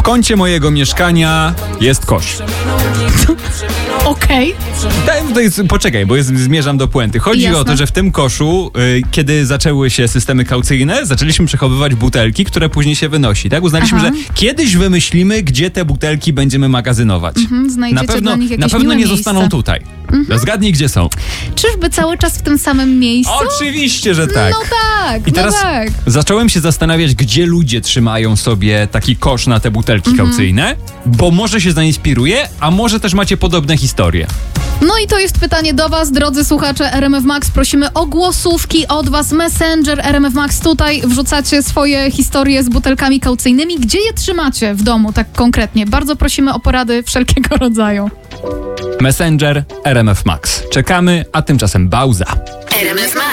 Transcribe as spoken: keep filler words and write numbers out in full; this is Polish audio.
kącie mojego mieszkania jest kosz. Okej. Okay. Poczekaj, bo jest, zmierzam do puenty. Chodzi Jasne. o to, że w tym koszu, y, kiedy zaczęły się systemy kaucyjne, zaczęliśmy przechowywać butelki, które później się wynosi. Tak? Uznaliśmy, Aha. że kiedyś wymyślimy, gdzie te butelki będziemy magazynować. Mhm, znajdziecie na pewno, dla nich jakieś na pewno miłe nie miejsce. zostaną tutaj. Mhm. Zgadnij, gdzie są. Czyżby cały czas w tym samym miejscu? Oczywiście, że tak. No tak, I teraz no tak. zacząłem się zastanawiać, gdzie ludzie trzymają sobie taki kosz na te butelki Mhm. kaucyjne, bo może się zainspiruje, a może też macie podobne historie. No i to jest pytanie do was, drodzy słuchacze R M F Max. Prosimy o głosówki od was. Messenger R M F Max. Tutaj wrzucacie swoje historie z butelkami kaucyjnymi. Gdzie je trzymacie w domu, tak konkretnie? Bardzo prosimy o porady wszelkiego rodzaju. Messenger R M F Max. Czekamy, a tymczasem bauza. R M F Max.